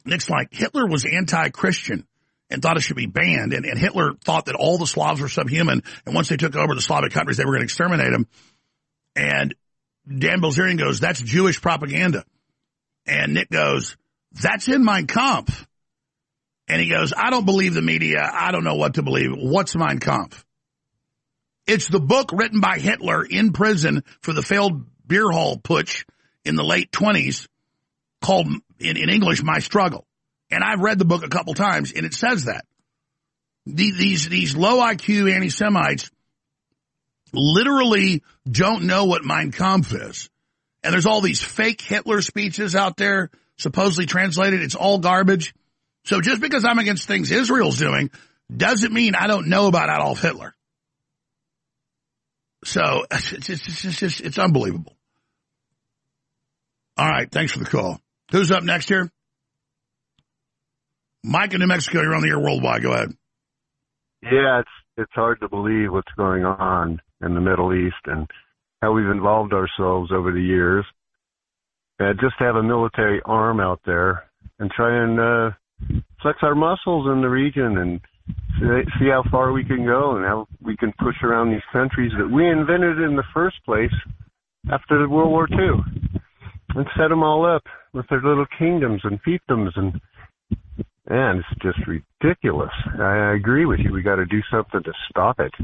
Nick's like, Hitler was anti-Christian and thought it should be banned. And Hitler thought that all the Slavs were subhuman. And once they took over the Slavic countries, they were going to exterminate them. And Dan Bilzerian goes, that's Jewish propaganda. And Nick goes, that's in Mein Kampf. And he goes, I don't believe the media. I don't know what to believe. What's Mein Kampf? It's the book written by Hitler in prison for the failed beer hall putsch in the late 20s called, in English, My Struggle. And I've read the book a couple times, and it says that. These low IQ anti-Semites literally don't know what Mein Kampf is. And there's all these fake Hitler speeches out there, supposedly translated. It's all garbage. So just because I'm against things Israel's doing doesn't mean I don't know about Adolf Hitler. So it's unbelievable. All right, thanks for the call. Who's up next here? Mike in New Mexico, you're on the air worldwide. Go ahead. Yeah, it's hard to believe what's going on in the Middle East and how we've involved ourselves over the years. Just have a military arm out there and try and flex our muscles in the region and see how far we can go and how we can push around these countries that we invented in the first place after World War II and set them all up with their little kingdoms and fiefdoms. And man, it's just ridiculous. I agree with you. We got to do something to stop it.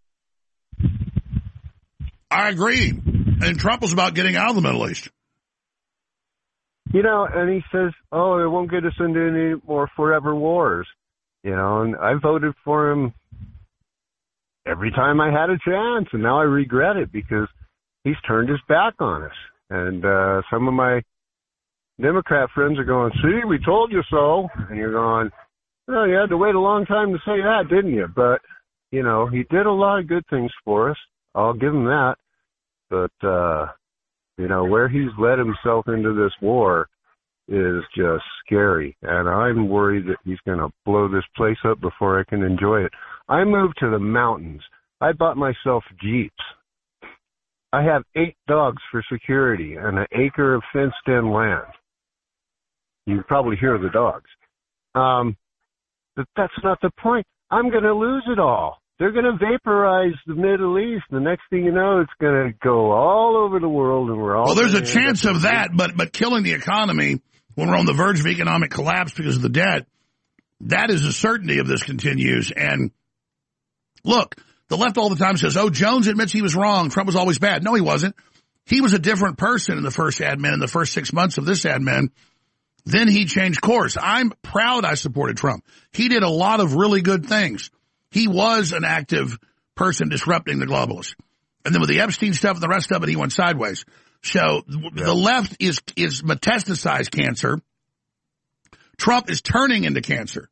I agree. And Trump was about getting out of the Middle East. You know, and he says, oh, it won't get us into any more forever wars. You know, and I voted for him every time I had a chance, and now I regret it because he's turned his back on us. And some of my Democrat friends are going, see, we told you so. And you're going, oh, you had to wait a long time to say that, didn't you? But, you know, he did a lot of good things for us. I'll give him that. But, you know, where he's led himself into this war is just scary. And I'm worried that he's going to blow this place up before I can enjoy it. I moved to the mountains. I bought myself Jeeps. I have 8 dogs for security and an acre of fenced-in land. You probably hear the dogs. But that's not the point. I'm going to lose it all. They're going to vaporize the Middle East. The next thing you know, it's going to go all over the world, and we're all. Well, there's a chance of that, but killing the economy when we're on the verge of economic collapse because of the debt, that is a certainty if this continues. And look, the left all the time says, "Oh, Jones admits he was wrong. Trump was always bad." No, he wasn't. He was a different person in the first admin, in the first 6 months of this admin. Then he changed course. I'm proud I supported Trump. He did a lot of really good things. He was an active person disrupting the globalists. And then with the Epstein stuff and the rest of it, he went sideways. So the left is metastasized cancer. Trump is turning into cancer.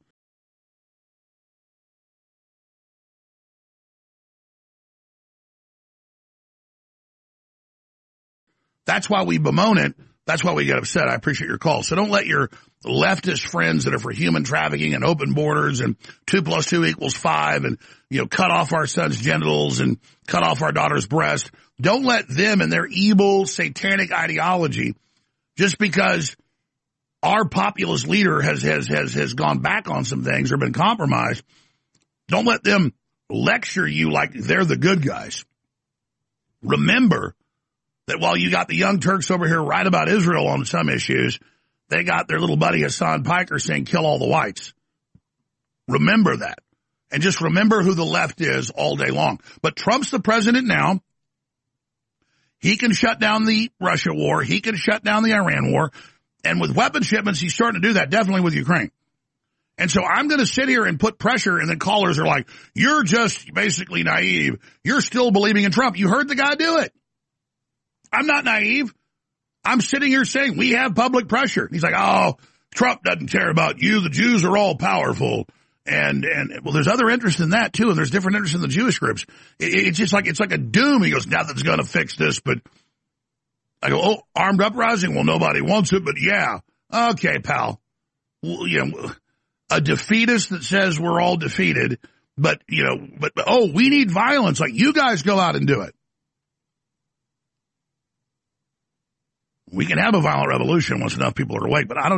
That's why we bemoan it. That's why we get upset. I appreciate your call. So don't let your leftist friends that are for human trafficking and open borders and 2 + 2 = 5 and, you know, cut off our son's genitals and cut off our daughter's breast. Don't let them and their evil satanic ideology, just because our populist leader has gone back on some things or been compromised, don't let them lecture you like they're the good guys. Remember that while you got the Young Turks over here right about Israel on some issues, they got their little buddy Hassan Piker saying, kill all the whites. Remember that. And just remember who the left is all day long. But Trump's the president now. He can shut down the Russia war. He can shut down the Iran war. And with weapon shipments, he's starting to do that, definitely with Ukraine. And so I'm going to sit here and put pressure, and then callers are like, you're just basically naive. You're still believing in Trump. You heard the guy do it. I'm not naive. I'm sitting here saying we have public pressure. He's like, oh, Trump doesn't care about you. The Jews are all powerful. And well, there's other interests in that, too, and there's different interests in the Jewish groups. It's just like, it's like a doom. He goes, nothing's going to fix this. But I go, oh, armed uprising? Well, nobody wants it, but yeah. Okay, pal. Well, you know, a defeatist that says we're all defeated, but, you know, but oh, we need violence. Like, you guys go out and do it. We can have a violent revolution once enough people are awake, but I don't